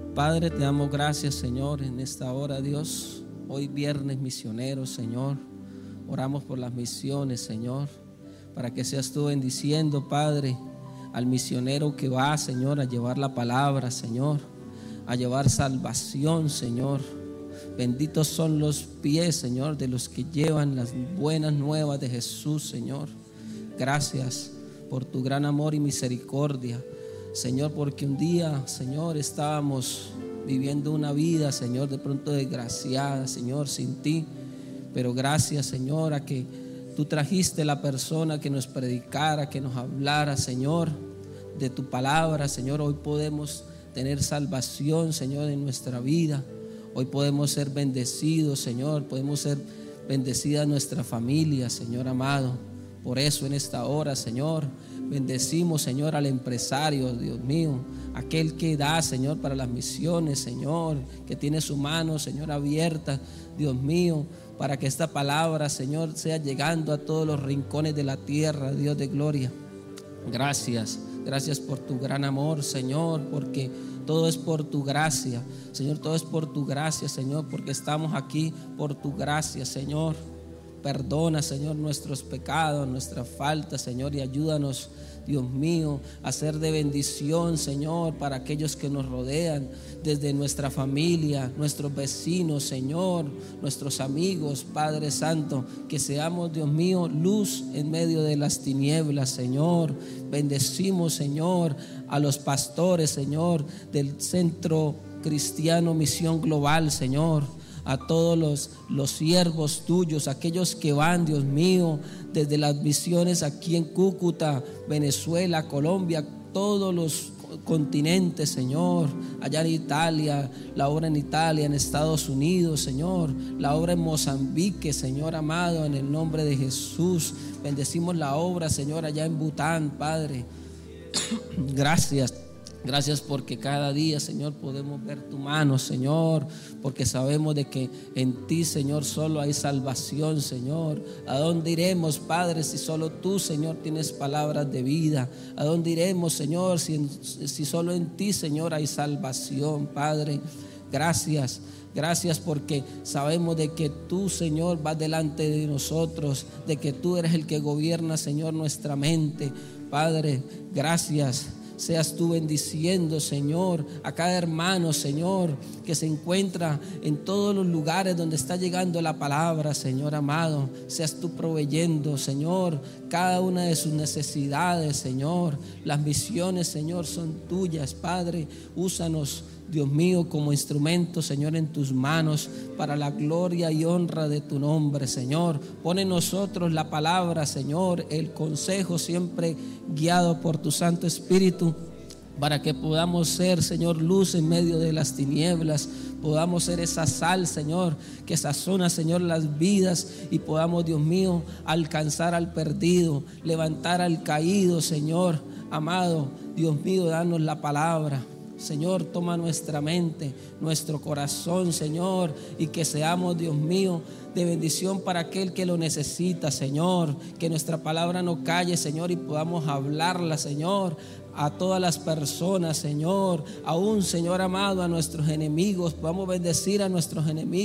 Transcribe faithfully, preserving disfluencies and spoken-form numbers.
Padre, te damos gracias, Señor, en esta hora, Dios. Hoy viernes misionero, Señor. Oramos por las misiones, Señor, para que seas tú bendiciendo, Padre, al misionero que va, Señor, a llevar la palabra, Señor, a llevar salvación, Señor. Benditos son los pies, Señor, de los que llevan las buenas nuevas de Jesús, Señor. Gracias por tu gran amor y misericordia, Señor, porque un día, Señor, estábamos viviendo una vida, Señor, de pronto desgraciada, Señor, sin ti. Pero gracias, Señor, a que tú trajiste la persona que nos predicara, que nos hablara, Señor, de tu palabra. Señor, hoy podemos tener salvación, Señor, en nuestra vida. Hoy podemos ser bendecidos, Señor, podemos ser bendecida nuestra familia, Señor amado. Por eso en esta hora, Señor, bendecimos, Señor, al empresario, Dios mío, aquel que da, Señor, para las misiones, Señor, que tiene su mano, Señor, abierta, Dios mío, para que esta palabra, Señor, sea llegando a todos los rincones de la tierra, Dios de gloria. Gracias, gracias por tu gran amor, Señor, porque todo es por tu gracia, Señor, todo es por tu gracia, Señor, porque estamos aquí por tu gracia, Señor. Perdona, Señor, nuestros pecados, nuestras faltas, Señor, y ayúdanos, Dios mío, a ser de bendición, Señor, para aquellos que nos rodean, desde nuestra familia, nuestros vecinos, Señor, nuestros amigos, Padre Santo, que seamos, Dios mío, luz en medio de las tinieblas, Señor. Bendecimos, Señor, a los pastores, Señor, del Centro Cristiano Misión Global, Señor. A todos los, los siervos tuyos, aquellos que van, Dios mío, desde las misiones aquí en Cúcuta, Venezuela, Colombia, todos los continentes, Señor, allá en Italia, la obra en Italia, en Estados Unidos, Señor, la obra en Mozambique, Señor amado, en el nombre de Jesús. Bendecimos la obra, Señor, allá en Bután, Padre. Gracias. Gracias porque cada día, Señor, podemos ver tu mano, Señor, porque sabemos de que en ti, Señor, solo hay salvación, Señor. ¿A dónde iremos, Padre, si solo tú, Señor, tienes palabras de vida? ¿A dónde iremos, Señor, si, si solo en ti, Señor, hay salvación, Padre? Gracias. Gracias porque sabemos de que tú, Señor, vas delante de nosotros, de que tú eres el que gobierna, Señor, nuestra mente. Padre, gracias. Seas tú bendiciendo, Señor, a cada hermano, Señor, que se encuentra en todos los lugares donde está llegando la palabra, Señor amado. Seas tú proveyendo, Señor, cada una de sus necesidades, Señor. Las misiones, Señor, son tuyas, Padre. Úsanos, Dios mío, como instrumento, Señor, en tus manos, para la gloria y honra de tu nombre, Señor. Pon en nosotros la palabra, Señor, el consejo siempre guiado por tu Santo Espíritu, para que podamos ser, Señor, luz en medio de las tinieblas. Podamos ser esa sal, Señor, que sazona, Señor, las vidas, y podamos, Dios mío, alcanzar al perdido, levantar al caído, Señor amado. Dios mío, danos la palabra. Señor, toma nuestra mente, nuestro corazón, Señor, y que seamos, Dios mío, de bendición para aquel que lo necesita, Señor. Que nuestra palabra no calle, Señor, y podamos hablarla, Señor, a todas las personas, Señor. Aún, Señor amado, a nuestros enemigos, podamos bendecir a nuestros enemigos.